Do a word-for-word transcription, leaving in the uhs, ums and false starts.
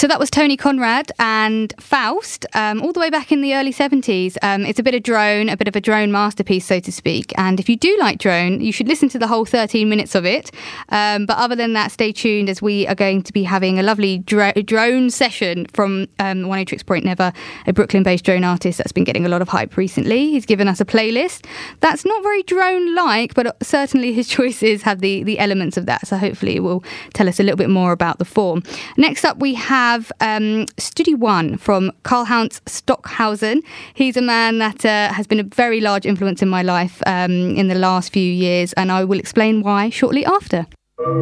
So that was Tony Conrad and Faust, um, all the way back in the early seventies. Um, it's a bit of drone, a bit of a drone masterpiece, so to speak. And if you do like drone, you should listen to the whole thirteen minutes of it. Um, but other than that, stay tuned as we are going to be having a lovely dro- drone session from um, One Tricks Point Never, a Brooklyn-based drone artist that's been getting a lot of hype recently. He's given us a playlist that's not very drone-like, but certainly his choices have the, the elements of that. So hopefully it will tell us a little bit more about the form. Next up, we have um, Studio One from Karl-Heinz Stockhausen. He's a man that uh, has been a very large influence in my life um, in the last few years, and I will explain why shortly after.